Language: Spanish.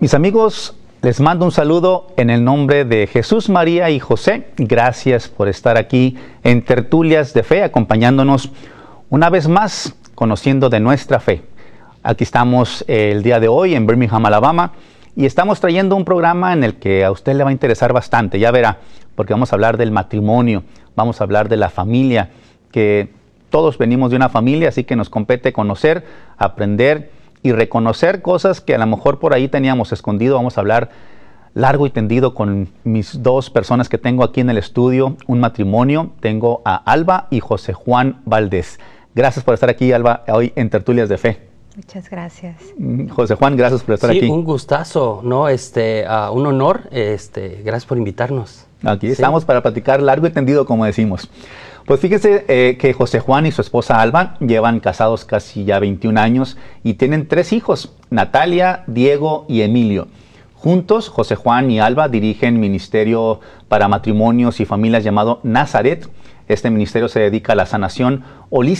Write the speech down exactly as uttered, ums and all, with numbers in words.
Mis amigos, les mando un saludo en el nombre de Jesús, María y José. Gracias por estar aquí en Tertulias de Fe, acompañándonos una vez más, conociendo de nuestra fe. Aquí estamos el día de hoy en Birmingham, Alabama, y estamos trayendo un programa en el que a usted le va a interesar bastante, ya verá, porque vamos a hablar del matrimonio, vamos a hablar de la familia, que todos venimos de una familia, así que nos compete conocer, aprender y reconocer cosas que a lo mejor por ahí teníamos escondido. Vamos a hablar largo y tendido con mis dos personas que tengo aquí en el estudio, un matrimonio. Tengo a Alba y José Juan Valdés. Gracias por estar aquí, Alba, hoy en Tertulias de Fe. Muchas gracias. José Juan, gracias por estar sí, aquí. Sí, un gustazo, ¿no? Este, uh, un honor. Este, gracias por invitarnos. Aquí sí. estamos para platicar largo y tendido, como decimos. Pues fíjense eh, que José Juan y su esposa Alba llevan casados casi ya veintiún años y tienen tres hijos, Natalia, Diego y Emilio. Juntos, José Juan y Alba dirigen ministerio para matrimonios y familias llamado Nazaret. Este ministerio se dedica a la sanación holística